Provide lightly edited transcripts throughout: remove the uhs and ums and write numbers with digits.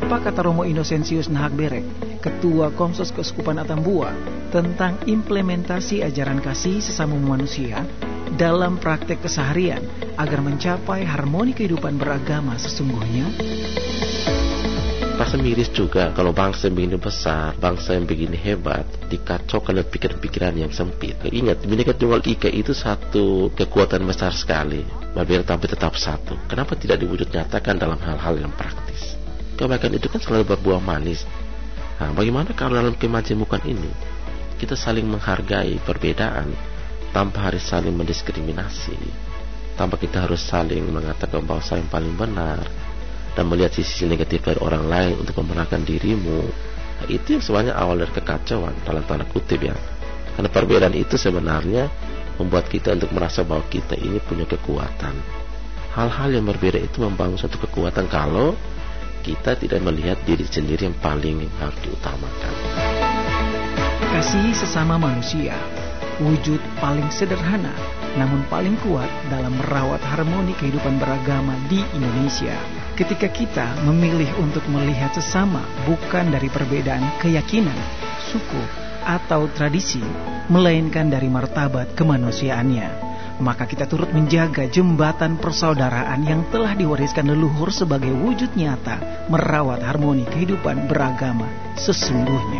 Apa kata Romo Innocentius Nahagberek, Ketua Komsos Keuskupan Atambua, tentang implementasi ajaran kasih sesama manusia dalam praktek keseharian agar mencapai harmoni kehidupan beragama sesungguhnya? Rasa miris juga kalau bangsa yang begini besar, bangsa yang begini hebat, dikacaukan oleh pikiran-pikiran yang sempit. Ingat, Bhinneka Tunggal Ika itu satu kekuatan besar sekali, berbeda tapi tetap satu. Kenapa tidak diwujud nyatakan dalam hal-hal yang praktis? Kebaikan itu kan selalu berbuah manis. Nah, bagaimana kalau dalam kemajemukan ini kita saling menghargai perbedaan tanpa harus saling mendiskriminasi, tanpa kita harus saling mengatakan bahwa saya yang paling benar dan melihat sisi negatif dari orang lain untuk memenangkan dirimu. Nah, itu yang sebenarnya awal dari kekacauan dalam tanda kutip ya. Karena perbedaan itu sebenarnya membuat kita untuk merasa bahwa kita ini punya kekuatan. Hal-hal yang berbeda itu membangun suatu kekuatan kalau kita tidak melihat diri sendiri yang paling harus diutamakan. Kasih sesama manusia, wujud paling sederhana namun paling kuat dalam merawat harmoni kehidupan beragama di Indonesia. Ketika kita memilih untuk melihat sesama bukan dari perbedaan keyakinan, suku, atau tradisi, melainkan dari martabat kemanusiaannya, maka kita turut menjaga jembatan persaudaraan yang telah diwariskan leluhur sebagai wujud nyata merawat harmoni kehidupan beragama sesungguhnya.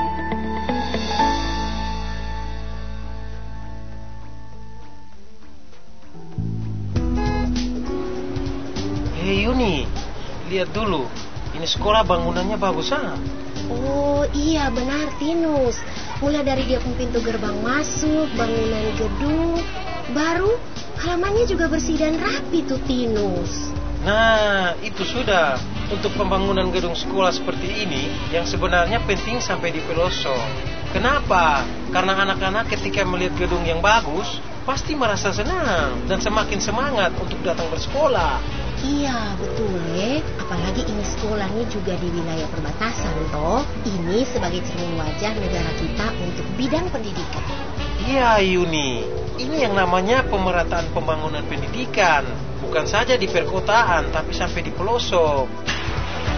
Hei Yuni, lihat dulu. Ini sekolah bangunannya bagus ah. Oh iya benar Tinus. Mulai dari dia pintu gerbang masuk, bangunan gedung baru, halamannya juga bersih dan rapi tuh Tinus. Nah, itu sudah. Untuk pembangunan gedung sekolah seperti ini yang sebenarnya penting sampai di pelosok. Kenapa? Karena anak-anak ketika melihat gedung yang bagus pasti merasa senang dan semakin semangat untuk datang bersekolah. Iya betul ya. Apalagi ini sekolahnya juga di wilayah perbatasan toh. Ini sebagai cermin wajah negara kita untuk bidang pendidikan. Iya Yuni, ini yang namanya pemerataan pembangunan pendidikan. Bukan saja di perkotaan tapi sampai di pelosok.